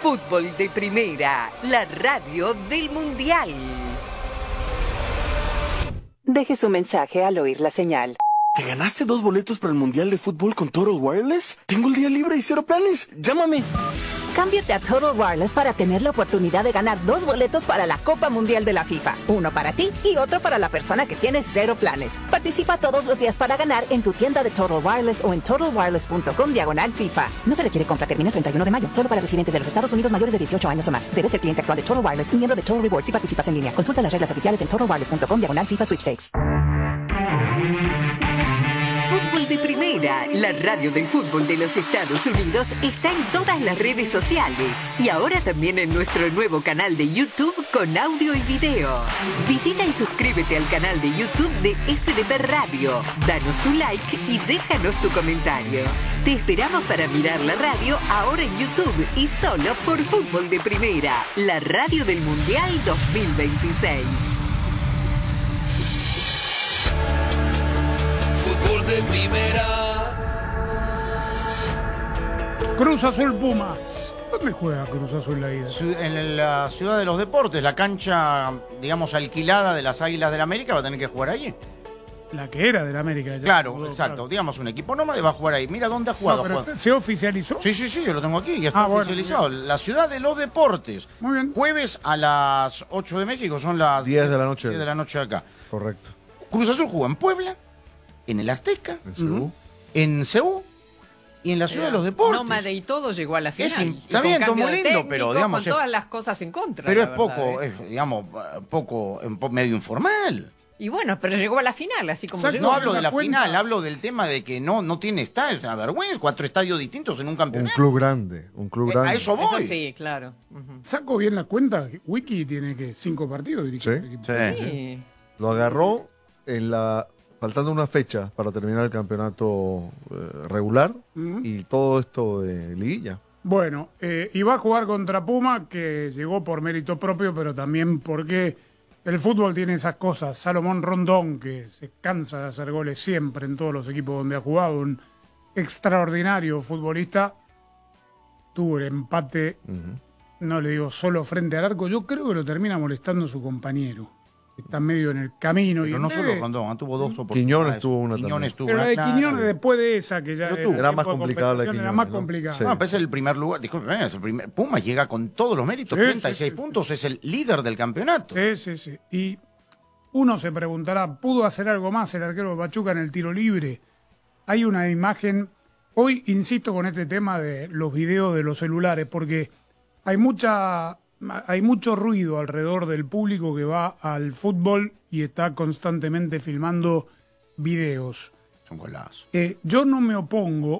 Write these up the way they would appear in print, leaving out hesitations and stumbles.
Fútbol de Primera, la radio del Mundial. Deje su mensaje al oír la señal. ¿Te ganaste 2 boletos para el Mundial de Fútbol con Total Wireless? Tengo el día libre y 0 planes. Llámame. Cámbiate a Total Wireless para tener la oportunidad de ganar 2 boletos para la Copa Mundial de la FIFA. Uno para ti y otro para la persona que tiene 0 planes. Participa todos los días para ganar en tu tienda de Total Wireless o en totalwireless.com/FIFA. No se requiere compra, termina el 31 de mayo. Solo para residentes de los Estados Unidos mayores de 18 años o más. Debes ser cliente actual de Total Wireless y miembro de Total Rewards si participas en línea. Consulta las reglas oficiales en totalwireless.com/FIFA Sweepstakes. Fútbol de Primera, la radio del fútbol de los Estados Unidos, está en todas las redes sociales y ahora también en nuestro nuevo canal de YouTube con audio y video. Visita y suscríbete al canal de YouTube de FDP Radio. Danos tu like y déjanos tu comentario. Te esperamos para mirar la radio ahora en YouTube y solo por Fútbol de Primera, la radio del Mundial 2026. De Primera. Cruz Azul Pumas. ¿Dónde juega Cruz Azul la ida? En la Ciudad de los Deportes, la cancha, digamos, alquilada de las Águilas del América, va a tener que jugar allí. La que era del América. Ya claro, exacto. Claro. Digamos, un equipo nómade va a jugar ahí. Mira dónde ha jugado. No, pero ¿se oficializó? Sí, yo lo tengo aquí. Ya está oficializado. Bueno, la Ciudad de los Deportes. Muy bien. Jueves a las 8 de México, son las 10 de la noche. 10 de la noche acá. Correcto. Cruz Azul jugó en Puebla, en el Azteca, en Ceú y en la Ciudad de los Deportes. Nómade y todo llegó a la final. Está bien, todo muy lindo, pero digamos... Con todas las cosas en contra. Pero es poco, digamos, medio informal. Y bueno, pero llegó a la final, así como llegó. No hablo de la final, hablo del tema de que no tiene estadios, es una vergüenza, 4 estadios distintos en un campeonato. Un club grande. A eso voy. Eso sí, claro. Saco bien la cuenta, Wiki tiene que 5 partidos dirigiendo. Sí. Lo agarró faltando una fecha para terminar el campeonato regular y todo esto de liguilla. Bueno, y va a jugar contra Puma, que llegó por mérito propio, pero también porque el fútbol tiene esas cosas. Salomón Rondón, que se cansa de hacer goles siempre en todos los equipos donde ha jugado, un extraordinario futbolista, tuvo el empate, no le digo solo frente al arco, yo creo que lo termina molestando su compañero. Está medio en el camino. Pero no solo Rondón, tuvo 2 oportunidades. Quiñones tuvo una también. Pero la de Quiñones después de esa, que ya era más complicada la de Quiñones. Era más complicada. Sí. No, pues es el primer lugar, disculpe, es el primer. Puma llega con todos los méritos, 36 puntos, es el líder del campeonato. Sí. Y uno se preguntará, ¿pudo hacer algo más el arquero de Pachuca en el tiro libre? Hay una imagen, hoy insisto con este tema de los videos de los celulares, porque hay mucho ruido alrededor del público que va al fútbol y está constantemente filmando videos. Son golazos. Yo no me opongo,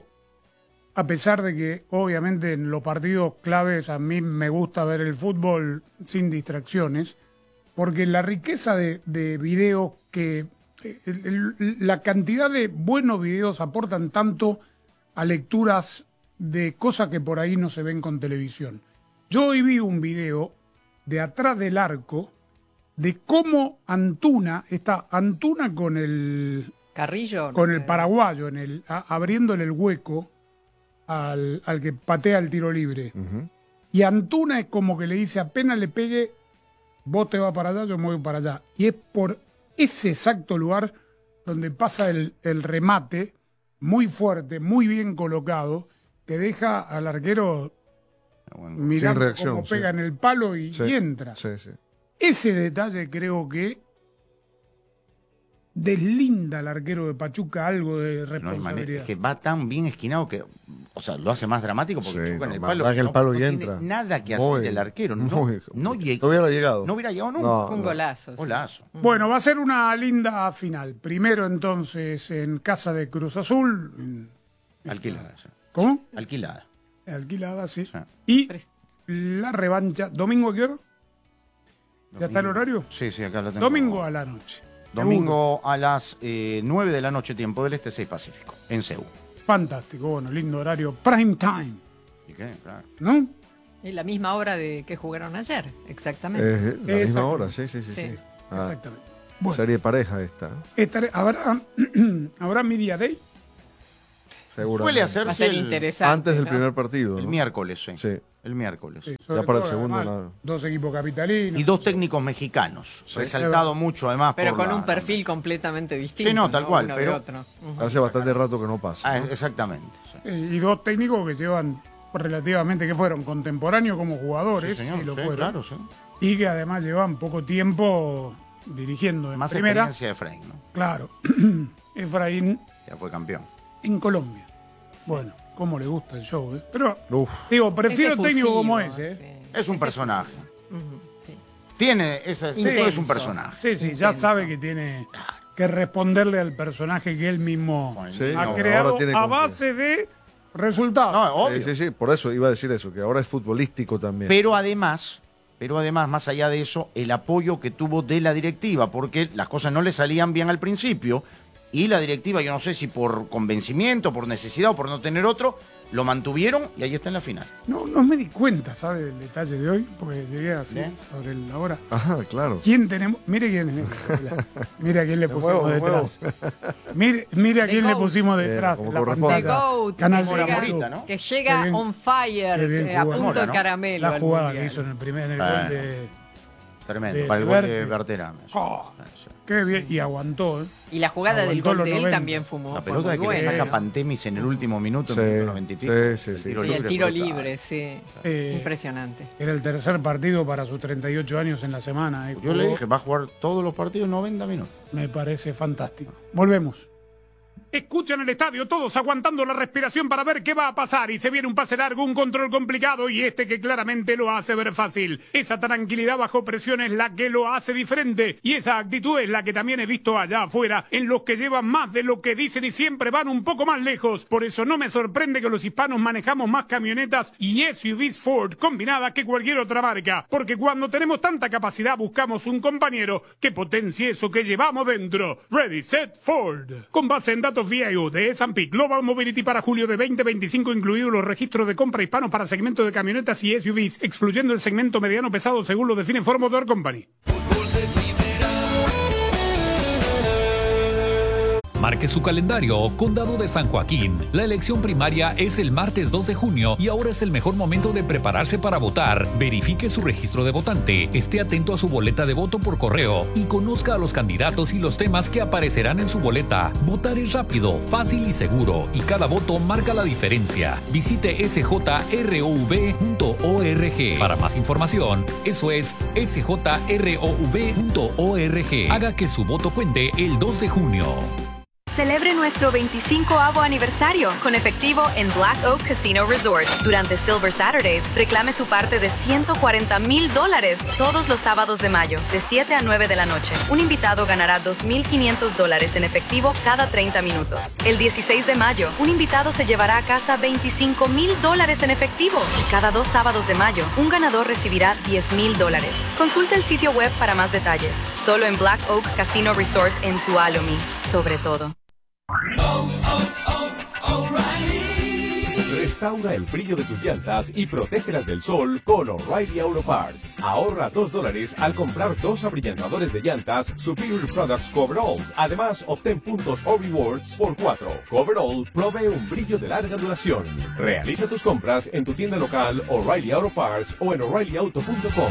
a pesar de que obviamente en los partidos claves a mí me gusta ver el fútbol sin distracciones, porque la riqueza de videos que... la cantidad de buenos videos aportan tanto a lecturas de cosas que por ahí no se ven con televisión. Yo hoy vi un video de atrás del arco de cómo Antuna con el Carrillo, con el paraguayo abriéndole el hueco al que patea el tiro libre. Y Antuna es como que le dice, apenas le pegue, vos te vas para allá, yo me voy para allá. Y es por ese exacto lugar donde pasa el remate, muy fuerte, muy bien colocado, que deja al arquero mirando cómo pega en el palo y entra. Sí. Ese detalle creo que deslinda al arquero de Pachuca algo de responsabilidad. Es que va tan bien esquinado que, o sea, lo hace más dramático porque choca en el palo. Que el palo y entra. Tiene nada que hacer el arquero. No hubiera llegado. No hubiera llegado nunca. Fue un golazo. Golazo. Bueno, va a ser una linda final. Primero entonces en casa de Cruz Azul. Alquilada. ¿Cómo? Alquilada, sí. Y la revancha, ¿domingo a qué hora? ¿Ya está el horario? Sí, acá lo tengo. Domingo a la noche. Domingo a las 9 de la noche, tiempo del Este, 6 Pacífico, en Seúl. Fantástico, bueno, lindo horario. Prime time. ¿Y qué? Claro. ¿No? Es la misma hora de que jugaron ayer, exactamente. La misma hora, sí. Exactamente. Bueno, serie pareja esta. ¿Habrá Media Day? Seguramente. Suele Va a hacerse ser interesante. Antes del ¿no? primer partido. el ¿no? miércoles, sí. Sí. El miércoles. Sí, sobre Ya para el todo, segundo, además, nada. dos equipos capitalinos. Y 2 técnicos mexicanos. Sí. Resaltado mucho, además. Pero por con la- un perfil completamente distinto. Sí, no, tal cual, Uno pero- de otro. Ujú. Hace bastante rato que no pasa. Ah, ¿no? exactamente. Sí. Y dos técnicos que llevan relativamente, que fueron contemporáneos como jugadores, Sí, señor, y lo sí, fueron, claro, sí. y que además llevan poco tiempo dirigiendo en Más primera. experiencia de Frank, ¿no? Claro, Efraín Ya fue campeón. en Colombia. Bueno, cómo le gusta el show, ¿eh? Pero, Uf. digo, prefiero Es técnico como efusivo, ese, ¿eh? sí. Es un personaje. Ujú, sí. Tiene esa, Intenso. es un personaje. Sí, sí, ya Intenso. sabe que tiene que responderle al personaje que él mismo Bueno, Sí, ha no, creado ahora tiene a con qué. base de resultados. No, obvio. Sí, sí, sí, por eso iba a decir eso, que ahora es futbolístico también. Pero además, más allá de eso, el apoyo que tuvo de la directiva, porque las cosas no le salían bien al principio, y la directiva, yo no sé si por convencimiento, por necesidad o por no tener otro, lo mantuvieron y ahí está en la final. No me di cuenta, ¿sabe? Del detalle de hoy, porque llegué así Bien. sobre la hora. Ajá, claro. ¿Quién tenemos? Mire quién es. Mira quién le pusimos muevo, me detrás. Mire a quién le GOAT. pusimos detrás. Como en la corresponde. The pantalla. GOAT, Canal que de llega- Morita, ¿no? Que llega Qué bien- on fire, qué bien a jugado. punto de ¿no? caramelo. La al jugada que Mundial. hizo en el primer gol Bueno. de. Tremendo. De Para el gol de Verte. Berterame. Oh, qué bien. Y aguantó, ¿eh? Y la jugada del Aguantó gol los de él 90. también fue La fue pelota muy que le buena, saca ¿no? Pantemis en el último minuto, Sí, en el minuto 90 y pico. sí, sí, El sí. tiro Sí, el libre tiro brutal. libre, sí. Impresionante. Era el tercer partido para sus 38 años en la semana. Yo le dije, va a jugar todos los partidos 90 minutos. Me parece fantástico. Volvemos. Escuchan el estadio, todos aguantando la respiración para ver qué va a pasar. Y se viene un pase largo, un control complicado y este que claramente lo hace ver fácil. Esa tranquilidad bajo presión es la que lo hace diferente. Y esa actitud es la que también he visto allá afuera, en los que llevan más de lo que dicen y siempre van un poco más lejos. Por eso no me sorprende que los hispanos manejamos más camionetas y SUVs Ford combinadas que cualquier otra marca. Porque cuando tenemos tanta capacidad buscamos un compañero que potencie eso que llevamos dentro. Ready, Set, Ford. Con base en datos VIO de S&P Global Mobility para julio de 2025, incluidos los registros de compra hispanos para segmento de camionetas y SUVs, excluyendo el segmento mediano pesado según lo define Ford Motor Company. Marque su calendario, Condado de San Joaquín. La elección primaria es el martes 2 de junio y ahora es el mejor momento de prepararse para votar. Verifique su registro de votante, esté atento a su boleta de voto por correo y conozca a los candidatos y los temas que aparecerán en su boleta. Votar es rápido, fácil y seguro y cada voto marca la diferencia. Visite sjrov.org. Para más información, eso es sjrov.org. Haga que su voto cuente el 2 de junio. Celebre nuestro 25º aniversario con efectivo en Black Oak Casino Resort. Durante Silver Saturdays, reclame su parte de $140,000 todos los sábados de mayo, de 7 a 9 de la noche. Un invitado ganará $2,500 en efectivo cada 30 minutos. El 16 de mayo, un invitado se llevará a casa $25,000 en efectivo. Y cada 2 sábados de mayo, un ganador recibirá $10,000. Consulta el sitio web para más detalles. Solo en Black Oak Casino Resort en Tuolumne, sobre todo. Restaura el brillo de tus llantas y protégelas del sol con O'Reilly Auto Parts. Ahorra $2 al comprar 2 abrillantadores de llantas Superior Products Coverall. Además, obtén puntos o rewards por 4. Coverall provee un brillo de larga duración. Realiza tus compras en tu tienda local O'Reilly Auto Parts o en O'ReillyAuto.com.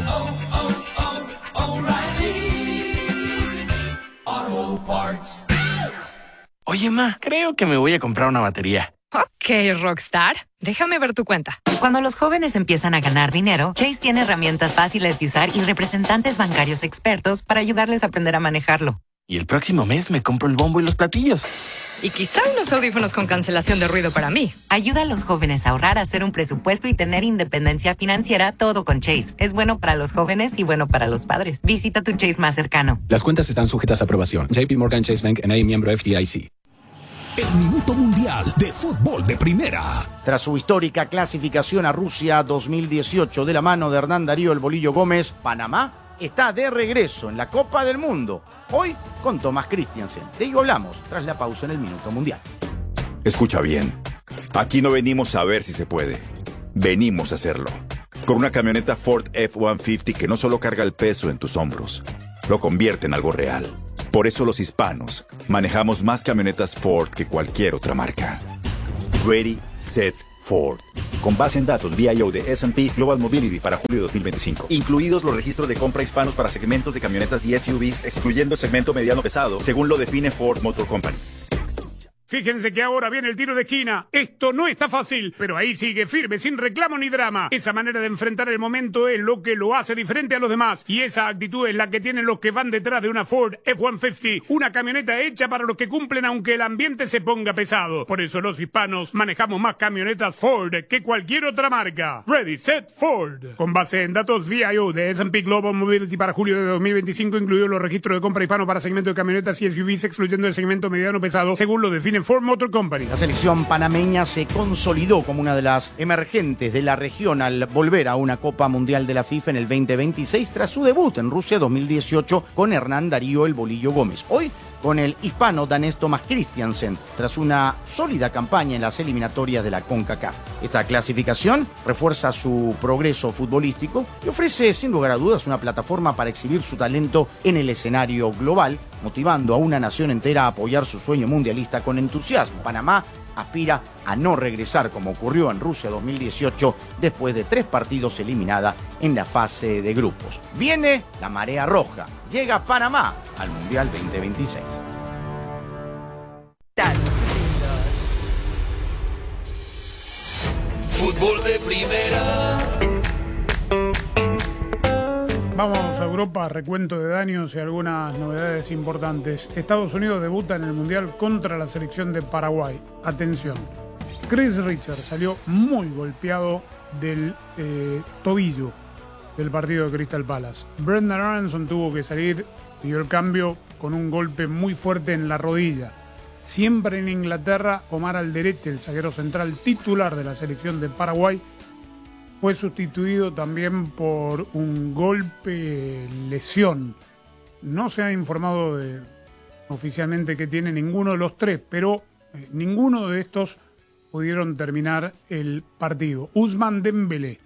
Auto Parts. Oye, ma, creo que me voy a comprar una batería. Ok, Rockstar. Déjame ver tu cuenta. Cuando los jóvenes empiezan a ganar dinero, Chase tiene herramientas fáciles de usar y representantes bancarios expertos para ayudarles a aprender a manejarlo. Y el próximo mes me compro el bombo y los platillos. Y quizá unos audífonos con cancelación de ruido para mí. Ayuda a los jóvenes a ahorrar, a hacer un presupuesto y tener independencia financiera, todo con Chase. Es bueno para los jóvenes y bueno para los padres. Visita tu Chase más cercano. Las cuentas están sujetas a aprobación. JP Morgan Chase Bank N.A., miembro FDIC. El Minuto Mundial de Fútbol de Primera. Tras su histórica clasificación a Rusia 2018 de la mano de Hernán Darío El Bolillo Gómez, Panamá está de regreso en la Copa del Mundo. Hoy con Tomás Christiansen. De ello hablamos tras la pausa en el Minuto Mundial. Escucha bien. Aquí no venimos a ver si se puede. Venimos a hacerlo. Con una camioneta Ford F-150 que no solo carga el peso en tus hombros, lo convierte en algo real. Por eso los hispanos manejamos más camionetas Ford que cualquier otra marca. Ready, Set, Ford. Con base en datos VIO de S&P Global Mobility para julio de 2025. Incluidos los registros de compra hispanos para segmentos de camionetas y SUVs, excluyendo el segmento mediano pesado, según lo define Ford Motor Company. Fíjense que ahora viene el tiro de esquina. Esto no está fácil, pero ahí sigue firme, sin reclamo ni drama. Esa manera de enfrentar el momento es lo que lo hace diferente a los demás. Y esa actitud es la que tienen los que van detrás de una Ford F-150. Una camioneta hecha para los que cumplen aunque el ambiente se ponga pesado. Por eso los hispanos manejamos más camionetas Ford que cualquier otra marca. Ready, Set, Ford. Con base en datos VIO de S&P Global Mobility para julio de 2025, incluidos los registros de compra hispanos para segmento de camionetas y SUVs, excluyendo el segmento mediano pesado, según lo define Ford Motor Company. La selección panameña se consolidó como una de las emergentes de la región al volver a una Copa Mundial de la FIFA en el 2026 tras su debut en Rusia 2018 con Hernán Darío El Bolillo Gómez. Hoy con el hispano danés Thomas Christiansen tras una sólida campaña en las eliminatorias de la CONCACAF. Esta clasificación refuerza su progreso futbolístico y ofrece sin lugar a dudas una plataforma para exhibir su talento en el escenario global, motivando a una nación entera a apoyar su sueño mundialista con entusiasmo. Panamá aspira a no regresar como ocurrió en Rusia 2018 después de 3 partidos eliminada en la fase de grupos. Viene la marea roja. Llega Panamá al Mundial 2026. Fútbol de primera. Vamos a Europa, recuento de daños y algunas novedades importantes. Estados Unidos debuta en el Mundial contra la selección de Paraguay. Atención, Chris Richards salió muy golpeado del tobillo del partido de Crystal Palace. Brendan Aronson tuvo que salir, pidió el cambio con un golpe muy fuerte en la rodilla. Siempre en Inglaterra, Omar Alderete, el zaguero central titular de la selección de Paraguay, fue sustituido también por un golpe lesión. No se ha informado oficialmente que tiene ninguno de los 3, pero ninguno de estos pudieron terminar el partido. Ousmane Dembélé,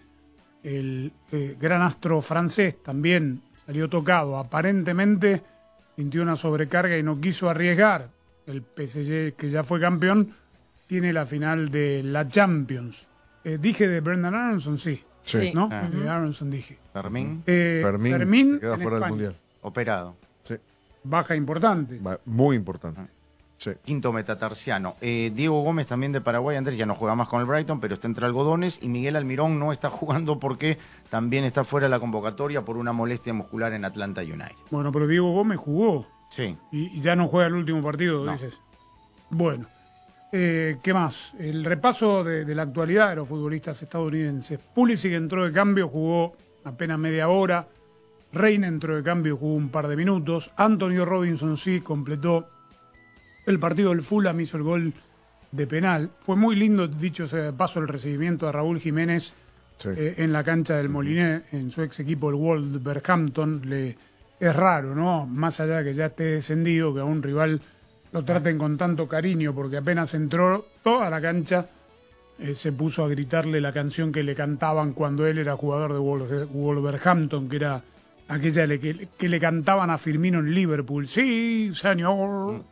el gran astro francés, también salió tocado. Aparentemente sintió una sobrecarga y no quiso arriesgar. El PSG, que ya fue campeón, tiene la final de la Champions. Dije de Brendan Aronson, sí. ¿No? De Aronson dije. Fermín. Fermín se queda fuera del Mundial. Operado. Sí. Baja importante. Muy importante. Sí. Quinto metatarsiano. Diego Gómez también de Paraguay, Andrés, ya no juega más con el Brighton, pero está entre algodones. Y Miguel Almirón no está jugando porque también está fuera de la convocatoria por una molestia muscular en Atlanta United. Bueno, pero Diego Gómez jugó. Sí. Y ya no juega el último partido, no. Dices. Bueno. ¿Qué más? El repaso de la actualidad de los futbolistas estadounidenses. Pulisic entró de cambio, jugó apenas media hora. Reina entró de cambio, jugó un par de minutos. Antonio Robinson sí completó el partido del Fulham, hizo el gol de penal. Fue muy lindo, dicho sea de paso, el recibimiento de Raúl Jiménez en la cancha del Moliné, en su ex equipo, el Wolverhampton. Es raro, ¿no? Más allá de que ya esté descendido, que a un rival lo traten con tanto cariño, porque apenas entró toda la cancha, se puso a gritarle la canción que le cantaban cuando él era jugador de Wolverhampton, que era aquella que le cantaban a Firmino en Liverpool. Sí, señor.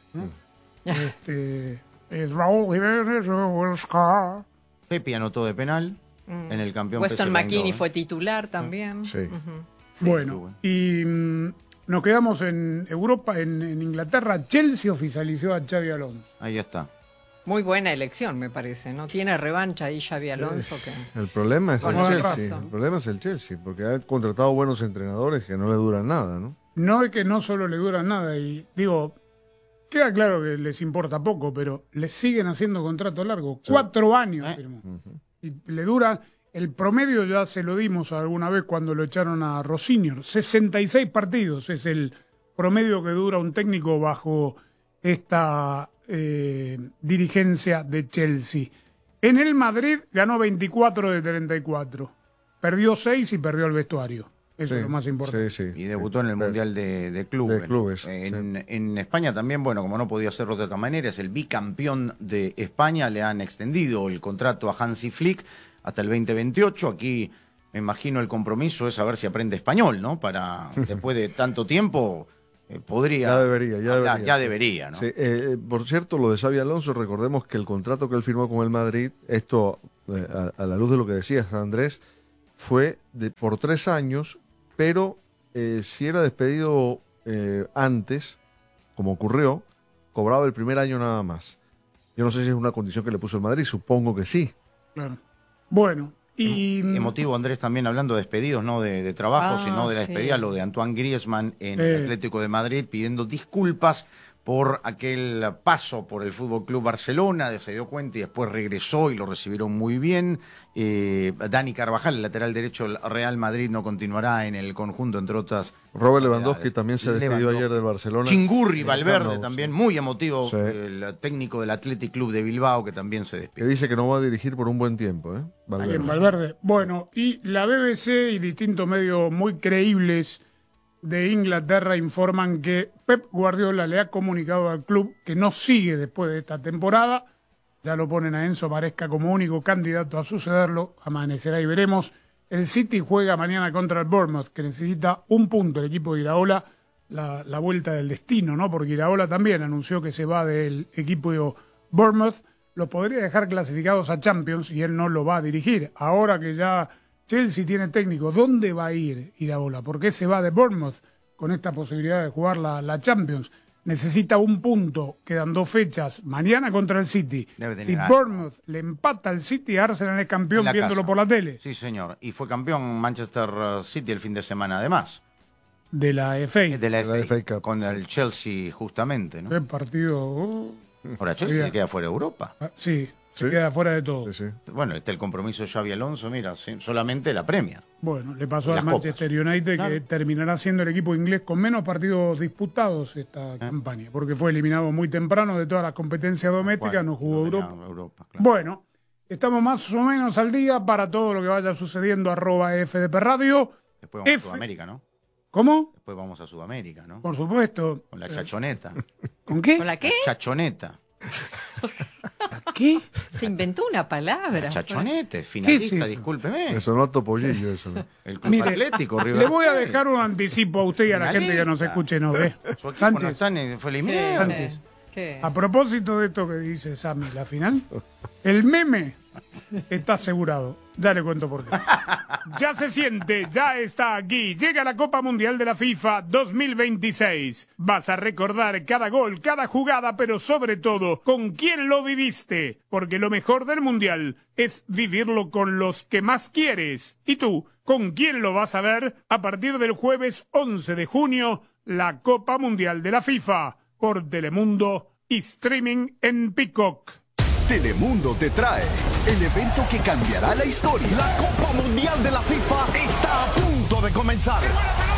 Es Raúl Jiménez, Oscar. Pepe anotó de penal en el campeón. Weston McKennie fue titular también. Sí. Sí. Bueno, y nos quedamos en Europa, en Inglaterra. Chelsea oficializó a Xabi Alonso. Ahí está. Muy buena elección, me parece, ¿no? Tiene revancha ahí Xabi Alonso. El problema es el Chelsea. Razón. El problema es el Chelsea, porque ha contratado buenos entrenadores que no le duran nada, ¿no? No es que no solo le duran nada, y digo, queda claro que les importa poco, pero les siguen haciendo contrato largo. 4 años firmó. Y le dura. El promedio ya se lo dimos alguna vez cuando lo echaron a Rossignol. 66 partidos es el promedio que dura un técnico bajo esta dirigencia de Chelsea. En el Madrid ganó 24 de 34. Perdió 6 y perdió el vestuario. Eso es lo más importante. Y debutó en el Mundial de Clubes. De clubes, en España también, bueno, como no podía hacerlo de otra manera, es el bicampeón de España. Le han extendido el contrato a Hansi Flick hasta el 2028. Aquí me imagino el compromiso es saber si aprende español, ¿no? Para después de tanto tiempo podría. Ya debería, ¿no? Sí, por cierto, lo de Xabi Alonso, recordemos que el contrato que él firmó con el Madrid, esto, a la luz de lo que decías, Andrés, fue por 3 años, pero si era despedido antes, como ocurrió, cobraba el primer año nada más. Yo no sé si es una condición que le puso el Madrid, supongo que sí. Claro. Bueno, y... Emotivo, Andrés, también hablando de despedidos, no de trabajo, sino de la despedida, lo de Antoine Griezmann en el Atlético de Madrid, pidiendo disculpas por aquel paso por el Fútbol Club Barcelona, se dio cuenta y después regresó y lo recibieron muy bien. Dani Carvajal, el lateral derecho del Real Madrid, no continuará en el conjunto, entre otras. Robert Lewandowski también se despidió ayer del Barcelona. Chingurri Valverde también, muy emotivo, el técnico del Athletic Club de Bilbao, que también se despidió. Que dice que no va a dirigir por un buen tiempo, Valverde. Bueno, y la BBC y distintos medios muy creíbles de Inglaterra informan que Pep Guardiola le ha comunicado al club que no sigue después de esta temporada. Ya lo ponen a Enzo Maresca como único candidato a sucederlo. Amanecerá y veremos. El City juega mañana contra el Bournemouth, que necesita un punto. El equipo de Iraola, la vuelta del destino, ¿no? Porque Iraola también anunció que se va del equipo de Bournemouth. Lo podría dejar clasificados a Champions y él no lo va a dirigir. Ahora que ya Chelsea tiene técnico, ¿dónde va a ir Iraola? ¿Por qué se va de Bournemouth con esta posibilidad de jugar la Champions? Necesita un punto, quedan 2 fechas, mañana contra el City. Si Bournemouth le empata al City, Arsenal es campeón viéndolo por la tele. Sí, señor, y fue campeón Manchester City el fin de semana además. De la FA. De la FA Cup. Con el Chelsea justamente, ¿no? Qué partido... Ahora Chelsea se queda fuera de Europa. Sí. Se queda fuera de todo. Bueno, el compromiso de Xabi Alonso, mira, solamente la Premier. Bueno, le pasó al Manchester United, que terminará siendo el equipo inglés con menos partidos disputados esta campaña, porque fue eliminado muy temprano de todas las competencias domésticas, no jugó Europa. Bueno, estamos más o menos al día para todo lo que vaya sucediendo, @FDP Radio. Después vamos a Sudamérica, ¿no? ¿Cómo? Después vamos a Sudamérica, ¿no? Por supuesto. Con la chachoneta. ¿Con qué? ¿Con la qué? Chachoneta. ¿Qué? Se inventó una palabra. Chachonete, finalista, discúlpeme. Eso no es Topollillo, eso. El Club Atlético, River. Le voy a dejar un anticipo a usted y a la gente que nos escuche, ¿no ve? Sánchez. Fue eliminado. Sánchez. A propósito de esto que dice Sammy, la final, el meme está asegurado. Ya le cuento por qué. Ya se siente, ya está aquí. Llega la Copa Mundial de la FIFA 2026. Vas a recordar cada gol, cada jugada, pero sobre todo, con quién lo viviste. Porque lo mejor del Mundial es vivirlo con los que más quieres. ¿Y tú, con quién lo vas a ver? A partir del jueves 11 de junio, la Copa Mundial de la FIFA. Por Telemundo y streaming en Peacock. Telemundo te trae el evento que cambiará la historia. La Copa Mundial de la FIFA está a punto de comenzar.